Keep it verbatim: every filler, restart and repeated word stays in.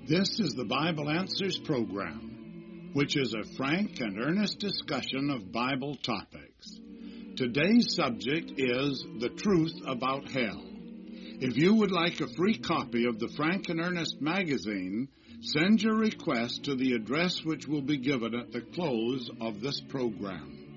This is the Bible Answers program, which is a frank and earnest discussion of Bible topics. Today's subject is the truth about hell. If you would like a free copy of the Frank and Earnest magazine, send your request to the address which will be given at the close of this program.